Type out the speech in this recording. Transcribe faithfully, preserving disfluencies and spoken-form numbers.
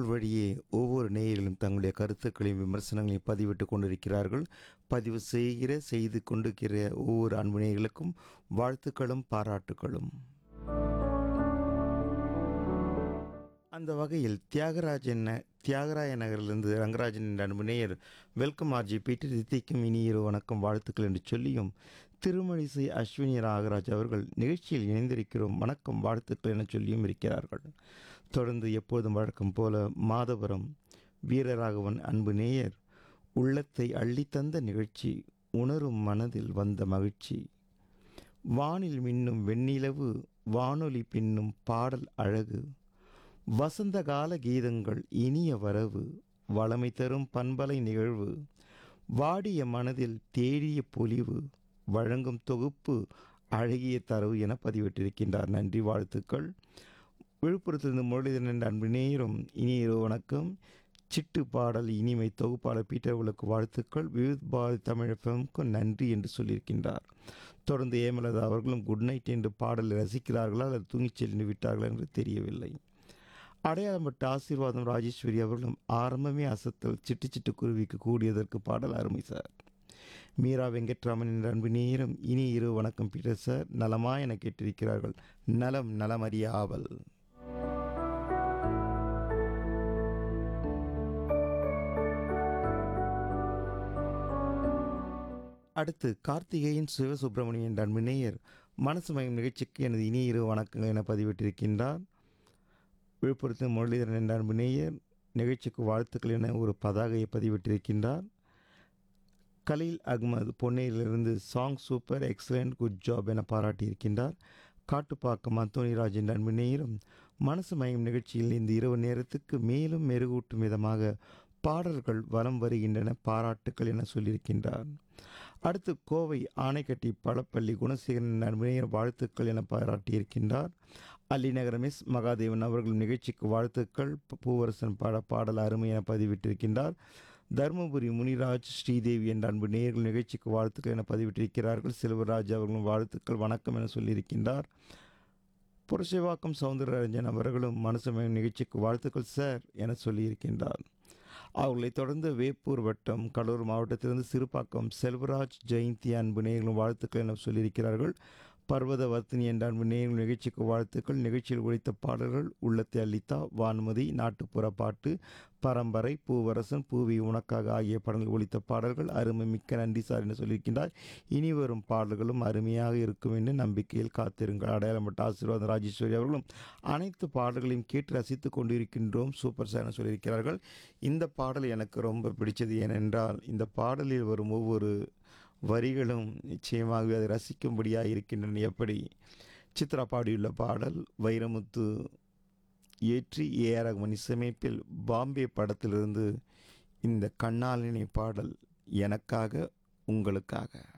முகநூல் வழியே ஒவ்வொரு நேயர்களும் தங்களுடைய கருத்துக்களையும் விமர்சனங்களையும் பதிவிட்டு கொண்டிருக்கிறார்கள். பதிவு செய்கிற செய்து கொண்டிருக்கிற ஒவ்வொரு அன்பு நேயர்களுக்கும் வாழ்த்துக்களும் பாராட்டுக்களும். அந்த வகையில் தியாகராஜன் தியாகராய நகரிலிருந்து ரங்கராஜன் என்ற அன்பு நேயர் வெல்கம் ஆர்ஜி பீட்டர் தித்திக்கும் இனியிரு வணக்கம் வாழ்த்துக்கள் என்று சொல்லியும், திருமழிசை அஸ்வினி ராகராஜ் அவர்கள் நிகழ்ச்சியில் இணைந்திருக்கிறோம் வணக்கம் வாழ்த்துக்கள் என சொல்லியும் இருக்கிறார்கள். தொடர்ந்து எப்போதும் வழக்கம் போல மாதவரம் வீரராகவன் அன்பு நேயர் உள்ளத்தை அள்ளித்தந்த நிகழ்ச்சி, உணரும் மனதில் வந்த மகிழ்ச்சி, வானில் மின்னும் வெண்ணிலவு வானொலி பின்னும் பாடல் அழகு, வசந்த கால கீதங்கள் இனிய வரவு, வளமை தரும் பண்பலை நிகழ்வு, வாடிய மனதில் தேடிய பொலிவு, வழங்கும் தொகுப்பு அழகிய தரவு என பதிவிட்டிருக்கின்றார். நன்றி வாழ்த்துக்கள். விழுப்புரத்திலிருந்து முரளிதரன் என்ற அன்பு நேயரும் இனிய வணக்கம். சிட்டு பாடல் இனிமை தொகுப்பாளர் பீட்டர்களுக்கு வாழ்த்துக்கள். விவித் பாரதி தமிழகமுக்கு நன்றி என்று சொல்லியிருக்கின்றார். தொடர்ந்து ஏமலதா அவர்களும் குட் நைட் என்று பாடலை ரசிக்கிறார்களா அல்லது தூங்கிச் சென்று விட்டார்களா என்று தெரியவில்லை. அடையாளப்பட்ட ஆசீர்வாதம் ராஜேஸ்வரி அவர்களும் ஆரம்பமே அசத்தல் சிட்டு சிட்டு குருவிக்கு கூடியதற்கு பாடல் அருமை சார். மீரா வெங்கட்ராமன் என்ற அன்பு நேரம் இனி இரு வணக்கம் பீட்டர் சார், நலமா என கேட்டிருக்கிறார்கள். நலம் நலமறிய ஆவல். அடுத்து கார்த்திகேயன் சிவசுப்பிரமணியன் என்ற அன்பு நேயர் மனசு மயம் நிகழ்ச்சிக்கு எனது இனி இரு வணக்கங்கள் என பதிவிட்டிருக்கின்றார். விழுப்புரத்தின் முரளிதரன் என்ற அன்பு நேயர் நிகழ்ச்சிக்கு வாழ்த்துக்கள் என ஒரு பதாகையை பதிவிட்டிருக்கின்றார். Khaleel Ahmed பொன்னேரிலிருந்து song super excellent good job என பாராட்டியிருக்கின்றார். காட்டுப்பாக்கம் அந்தோனிராஜ் என்ற அன்பு நேயரும் மனசு மயம் நிகழ்ச்சியில் இந்த இரவு நேரத்துக்கு மேலும் மெருகூட்டும் விதமாக பாடல்கள் வலம் வருகின்றன, பாராட்டுக்கள் என சொல்லியிருக்கின்றார். அடுத்து கோவை ஆனைக்கட்டி பழப்பள்ளி குணசேகரன் அன்புநேயர் வாழ்த்துக்கள் என பாராட்டியிருக்கின்றார். அல்லிநகரம் எஸ் மகாதேவன் அவர்கள் நிகழ்ச்சிக்கு வாழ்த்துக்கள், பூவரசன் பாட பாடல் அருமை என பதிவிட்டிருக்கின்றார். தருமபுரி முனிராஜ் ஸ்ரீதேவி என்ற அன்பு நேயர்கள் நிகழ்ச்சிக்கு வாழ்த்துக்கள் என பதிவிட்டிருக்கிறார்கள். செல்வராஜ் அவர்களும் வாழ்த்துக்கள் வணக்கம் என சொல்லியிருக்கின்றார். புரசைவாக்கம் சவுந்தரராஜன் அவர்களும் மனசுமயம் நிகழ்ச்சிக்கு வாழ்த்துக்கள் சார் என சொல்லியிருக்கின்றார். அவர்களை தொடர்ந்து வேப்பூர் வட்டம் கடலூர் மாவட்டத்திலிருந்து சிறுபாக்கம் செல்வராஜ் ஜெயந்தி அன்பு நேயர்களும் வாழ்த்துக்கள் என சொல்லியிருக்கிறார்கள். பர்வத வர்த்தினி என்ற அன்பு நேயர்கள் நிகழ்ச்சிக்கு வாழ்த்துக்கள். நிகழ்ச்சியில் ஒழித்த பாடல்கள் உள்ளத்தை அளித்தா, வான்மதி, நாட்டுப்புற பாட்டு, பரம்பரை, பூவரசன், பூவி உனக்காக ஆகிய படங்கள் ஒழித்த பாடல்கள் அருமை, மிக்க நன்றி சார் என்று சொல்லியிருக்கின்றார். இனி வரும் பாடல்களும் அருமையாக இருக்கும் என்று நம்பிக்கையில் காத்திருங்கள். அடையாளப்பட்ட ஆசீர்வாதம் ராஜேஸ்வரி அவர்களும் அனைத்து பாடல்களையும் கேட்டு ரசித்து கொண்டிருக்கின்றோம் சூப்பர் சார் என சொல்லியிருக்கிறார்கள். இந்த பாடல் எனக்கு ரொம்ப பிடிச்சது. ஏனென்றால் இந்த பாடலில் வரும் ஒவ்வொரு வரிகளும் நிச்சயமாகவே அதை ரசிக்கும்படியாக இருக்கின்றன. எப்படி சித்ரா பாடியுள்ள பாடல் வைரமுத்து ஏற்றி ஏ ஆர் ரகுமான் இசையமைப்பில் பாம்பே படத்திலிருந்து இந்த கண்ணாலினை பாடல் எனக்காக உங்களுக்காக.